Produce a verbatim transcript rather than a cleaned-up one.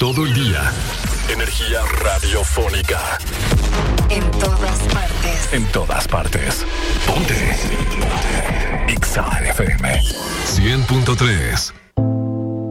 todo el día. Energía radiofónica. En todas partes. En todas partes. Ponte. Ponte. X A F M. cien punto tres.